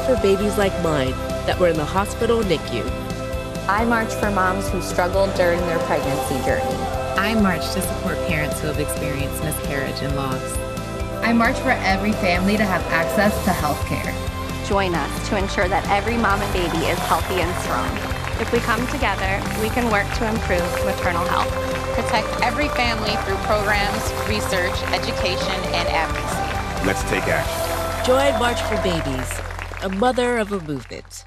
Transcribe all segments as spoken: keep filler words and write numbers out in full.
for babies like mine that were in the hospital N I C U. I march for moms who struggled during their pregnancy journey. I march to support parents who have experienced miscarriage and loss. I march for every family to have access to health care. Join us to ensure that every mom and baby is healthy and strong. If we come together, we can work to improve maternal health. Protect every family through programs, research, education, and advocacy. Let's take action. Join March for Babies, a mother of a movement.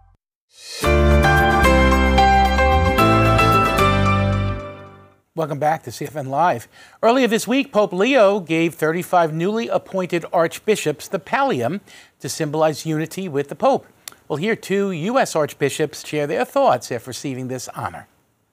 Welcome back to C F N Live. Earlier this week, Pope Leo gave thirty-five newly appointed archbishops the pallium to symbolize unity with the Pope. Well, here two U S archbishops share their thoughts after receiving this honor.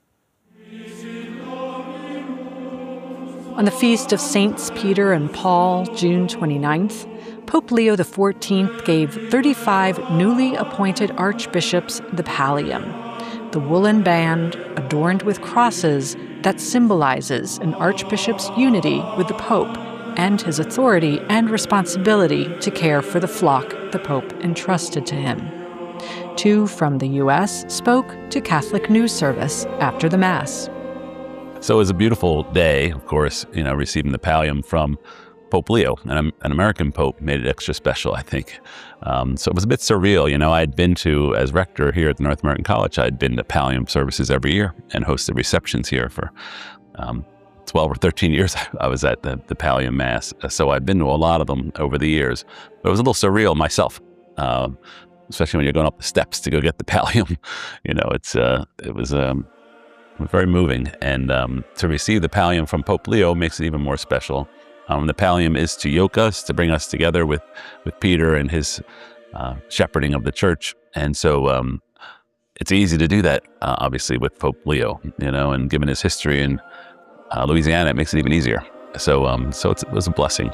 On the feast of Saints Peter and Paul, June twenty-ninth, Pope Leo the fourteenth gave thirty-five newly appointed archbishops the pallium, the woolen band adorned with crosses that symbolizes an archbishop's unity with the Pope and his authority and responsibility to care for the flock the Pope entrusted to him. Two from the U S spoke to Catholic News Service after the Mass. So it was a beautiful day, of course, you know, receiving the pallium from Pope Leo, an, an American Pope, made it extra special, I think. Um, so it was a bit surreal. You know, I'd been to, as rector here at the North American College, I'd been to pallium services every year and hosted receptions here for um, twelve or thirteen years. I was at the, the pallium Mass. So I'd been to a lot of them over the years. But it was a little surreal myself, um, especially when you're going up the steps to go get the pallium. You know, it's uh, it was um, very moving. And um, to receive the pallium from Pope Leo makes it even more special. Um, the pallium is to yoke us, to bring us together with, with Peter and his uh, shepherding of the church. And so um, it's easy to do that, uh, obviously, with Pope Leo, you know, and given his history in uh, Louisiana, it makes it even easier. So um, so it's, it was a blessing.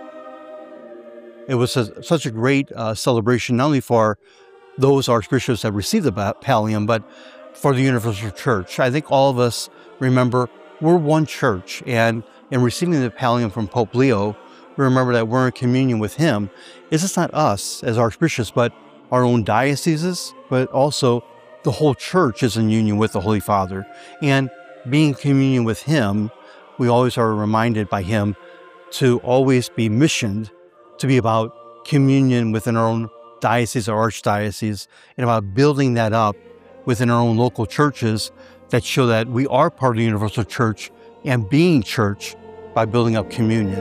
It was a, such a great uh, celebration, not only for those archbishops that received the pallium, but for the universal church. I think all of us remember we're one church, and in receiving the pallium from Pope Leo, we remember that we're in communion with him. It's just not us as archbishops, but our own dioceses, but also the whole church is in union with the Holy Father. And being in communion with him, we always are reminded by him to always be missioned, to be about communion within our own diocese or archdiocese, and about building that up within our own local churches that show that we are part of the universal church and being church by building up communion.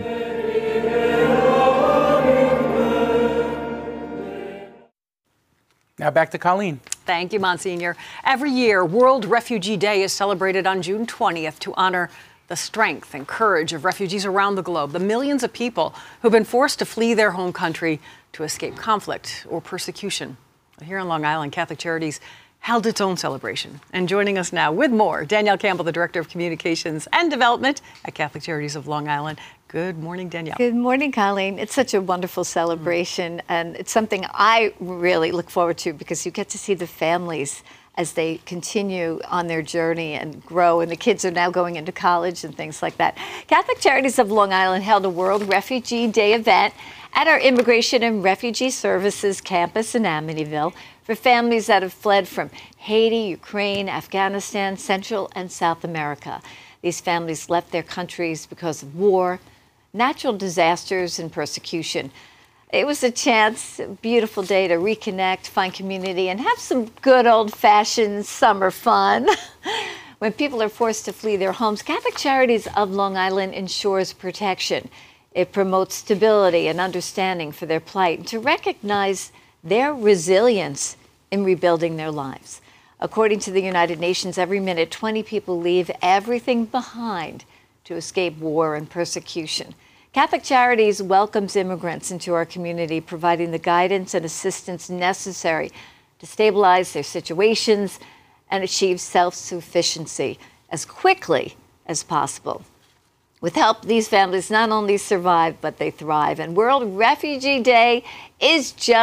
Now back to Colleen. Thank you, Monsignor. Every year, World Refugee Day is celebrated on June twentieth to honor the strength and courage of refugees around the globe, the millions of people who've been forced to flee their home country to escape conflict or persecution. Here in Long Island, Catholic Charities held its own celebration. And joining us now with more, Danielle Campbell, the Director of Communications and Development at Catholic Charities of Long Island. Good morning, Danielle. Good morning, Colleen. It's such a wonderful celebration, mm-hmm. and it's something I really look forward to because you get to see the families as they continue on their journey and grow, and the kids are now going into college and things like that. Catholic Charities of Long Island held a World Refugee Day event at our Immigration and Refugee Services campus in Amityville for families that have fled from Haiti, Ukraine, Afghanistan, Central and South America. These families left their countries because of war, natural disasters, and persecution. It was a chance, a beautiful day to reconnect, find community, and have some good old-fashioned summer fun. When people are forced to flee their homes, Catholic Charities of Long Island ensures protection. It promotes stability and understanding for their plight and to recognize their resilience in rebuilding their lives. According to the United Nations, every minute, twenty people leave everything behind to escape war and persecution. Catholic Charities welcomes immigrants into our community, providing the guidance and assistance necessary to stabilize their situations and achieve self-sufficiency as quickly as possible. With help, these families not only survive, but they thrive. And World Refugee Day is just